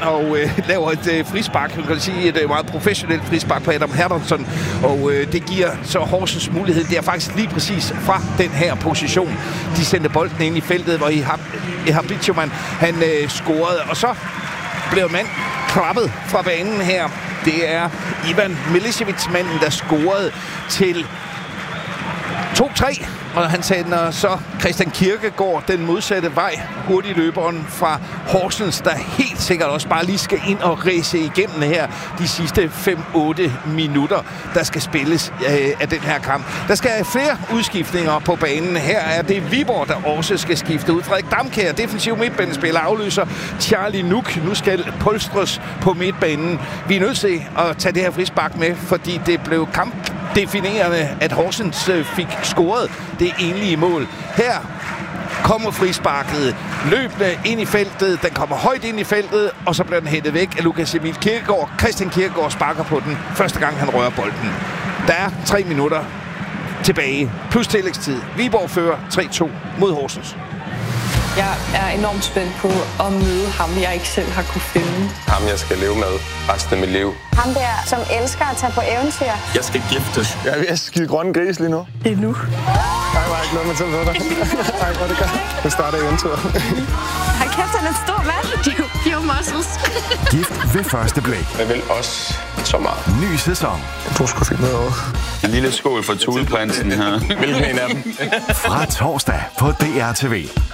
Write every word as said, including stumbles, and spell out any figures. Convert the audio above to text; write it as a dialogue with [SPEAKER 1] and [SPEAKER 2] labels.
[SPEAKER 1] og øh, laver et øh, frispark. Man kan sige et øh, meget professionelt frispark på Adam Hermansson, og øh, det giver så Horsens mulighed. Det er faktisk lige præcis fra den her position. De sendte bolden ind i feltet, hvor Ihab Bitchuman, han øh, scorede, og så blev mand klappet fra banen her. Det er Ivan Milicevic-manden, der scorede til to tre, og han sender så Christian Kierkegaard den modsatte vej. Hurtigløberen fra Horsens, der helt sikkert også bare lige skal ind og ræse igennem her de sidste fem otte minutter, der skal spilles øh, af den her kamp. Der skal flere udskiftninger på banen. Her er det Viborg, der også skal skifte ud. Frederik Damkjær, defensiv midtbanespiller, afløser Charlie Nuk. Nu skal polstres på midtbanen. Vi er nødt til at tage det her frispark med, fordi det blev kampdefinerende, at Horsens fik scoret det enlige mål. Her kommer frisparket løbende ind i feltet. Den kommer højt ind i feltet, og så bliver den hættet væk af Lukas Emil Kierkegaard. Christian Kierkegaard sparker på den første gang, han rører bolden. Der er tre minutter tilbage, plus tillægstid. Viborg fører tre to mod Horsens.
[SPEAKER 2] Jeg er enormt spændt på at møde ham, jeg ikke selv har kunne finde.
[SPEAKER 3] Ham, jeg skal leve med resten af mit liv.
[SPEAKER 4] Ham der, som elsker at tage på eventyr.
[SPEAKER 3] Jeg skal giftes.
[SPEAKER 5] Jeg er ved at skide grønne gris lige nu.
[SPEAKER 2] Det er nu.
[SPEAKER 5] Jeg var ikke noget med til ved dig. Ej, hvor det godt. Nu starter eventyret.
[SPEAKER 4] Hold kæft, han er en stor mand. Pure muscles.
[SPEAKER 6] Gift ved første blik.
[SPEAKER 3] Jeg vil også så meget.
[SPEAKER 6] Ny sæson.
[SPEAKER 5] Du skulle finde noget over.
[SPEAKER 3] En lille skål for Thuleprinsen her. Hvilken en af dem?
[SPEAKER 6] Fra torsdag på D R T V.